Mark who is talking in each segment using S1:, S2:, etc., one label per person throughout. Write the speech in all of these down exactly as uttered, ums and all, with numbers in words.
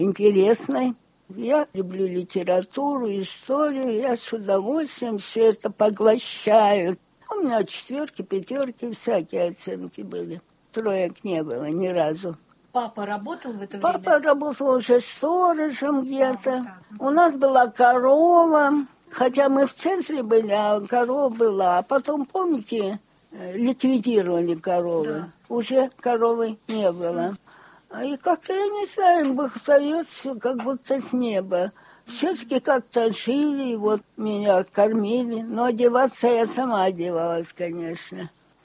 S1: интересной. Я люблю литературу, историю, я с удовольствием все это поглощаю. У меня четверки, пятерки, всякие оценки были. Троек не было ни разу.
S2: Папа работал в это
S1: Папа
S2: время?
S1: Папа работал уже сторожем где-то.
S2: А, вот
S1: У нас была корова, хотя мы в центре были, а корова была. А потом, помните, ликвидировали коровы.
S2: Да.
S1: Уже коровы не было. И как-то, я не знаю, Бог дает все как будто с неба. Все-таки как-то жили, вот меня кормили. Но одеваться я сама одевалась, конечно.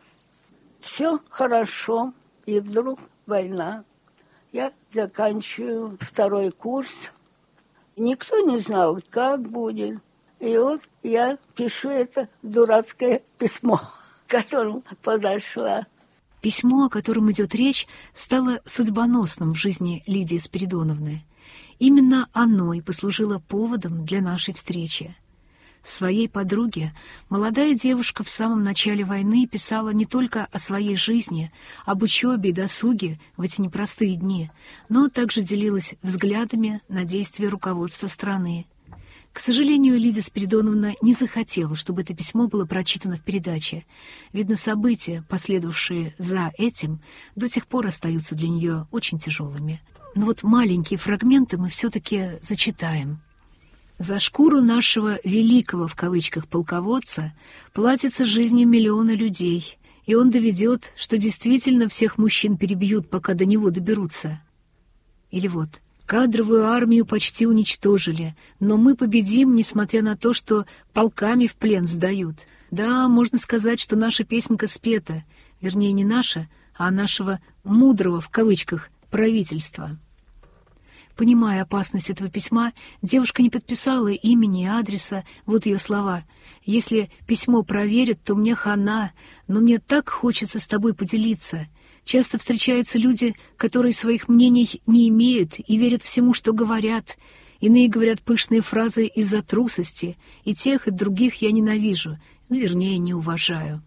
S1: Все хорошо, и вдруг война. Я заканчиваю второй курс. Никто не знал, как будет. И вот я пишу это дурацкое письмо, к которому подошла.
S3: Письмо, о котором идет речь, стало судьбоносным в жизни Лидии Спиридоновны. Именно оно и послужило поводом для нашей встречи. Своей подруге молодая девушка в самом начале войны писала не только о своей жизни, об учебе и досуге в эти непростые дни, но также делилась взглядами на действия руководства страны. К сожалению, Лидия Спиридоновна не захотела, чтобы это письмо было прочитано в передаче. Видно, события, последовавшие за этим, до сих пор остаются для нее очень тяжелыми. Но вот маленькие фрагменты мы все-таки зачитаем. «За шкуру нашего «великого» в кавычках полководца платится жизнью миллиона людей, и он доведет, что действительно всех мужчин перебьют, пока до него доберутся». Или вот «Кадровую армию почти уничтожили, но мы победим, несмотря на то, что полками в плен сдают. Да, можно сказать, что наша песенка спета, вернее, не наша, а нашего «мудрого» в кавычках правительства». Понимая опасность этого письма, девушка не подписала имени и адреса, вот ее слова. «Если письмо проверят, то мне хана, но мне так хочется с тобой поделиться». Часто встречаются люди, которые своих мнений не имеют и верят всему, что говорят. Иные говорят пышные фразы из-за трусости, и тех, и других я ненавижу, ну, вернее, не уважаю.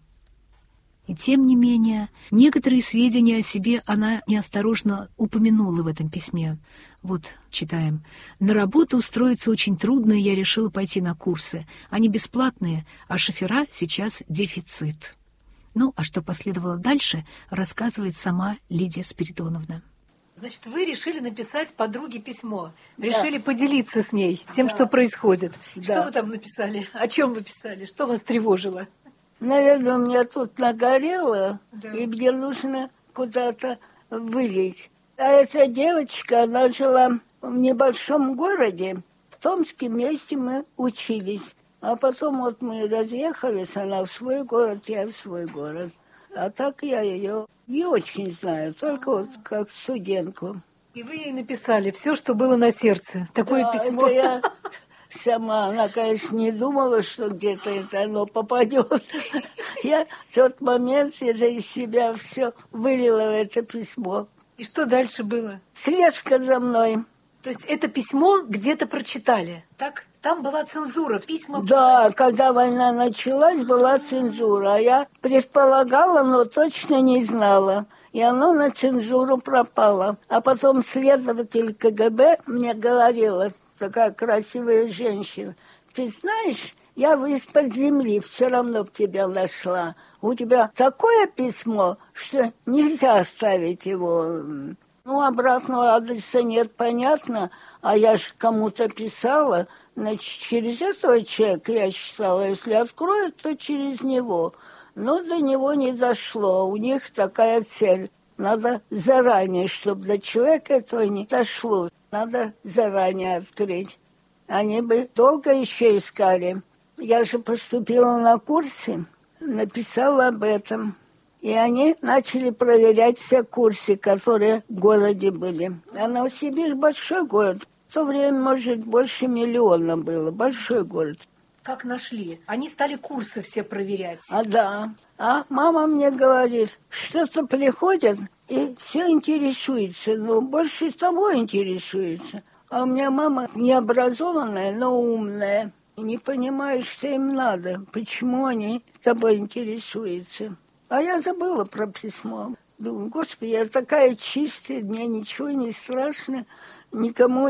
S3: И тем не менее, некоторые сведения о себе она неосторожно упомянула в этом письме. Вот, читаем. «На работу устроиться очень трудно, и я решила пойти на курсы. Они бесплатные, а шофера сейчас дефицит». Ну, а что последовало дальше, рассказывает сама Лидия Спиридоновна.
S2: Значит, вы решили написать подруге письмо, решили
S1: да.
S2: поделиться с ней тем, да. что происходит.
S1: Да.
S2: Что вы там написали? О чем вы писали? Что вас тревожило?
S1: Наверное, у меня тут нагорело,
S2: да.
S1: и мне нужно куда-то вылить. А эта девочка, она жила в небольшом городе. В Томске вместе мы учились. А потом вот мы разъехались, она в свой город, я в свой город. А так я ее не очень знаю, только вот как студентку.
S2: И вы ей написали все, что было на сердце. Такое
S1: да,
S2: письмо.
S1: Это я сама, она, конечно, не думала, что где-то это оно попадет. Я в тот момент это из себя все вылила в это письмо.
S2: И что дальше было?
S1: Слежка за мной.
S2: То есть это письмо где-то прочитали, так? Там была цензура, письма...
S1: Да, когда война началась, была цензура. А я предполагала, но точно не знала. И оно на цензуру пропало. А потом следователь ка гэ бэ мне говорила, такая красивая женщина, ты знаешь, я из-под земли все равно б тебя нашла. У тебя такое письмо, что нельзя оставить его... Ну, обратного адреса нет, понятно, а я же кому-то писала, значит, через этого человека я считала, если откроют, то через него. Но до него не дошло, у них такая цель. Надо заранее, чтобы до человека этого не дошло, надо заранее открыть. Они бы долго еще искали. Я же поступила на курсы, написала об этом. И они начали проверять все курсы, которые в городе были. А Новосибирск большой город. В то время, может, больше миллиона было. Большой город.
S2: Как нашли? Они стали курсы все проверять.
S1: А да. А мама мне говорит, что-то приходят и все интересуется. Ну, больше того интересуется. А у меня мама необразованная, но умная. Не понимаю, что им надо. Почему они тобой интересуются. А я забыла про письмо. Думаю, господи, я такая чистая, мне ничего не страшно. никому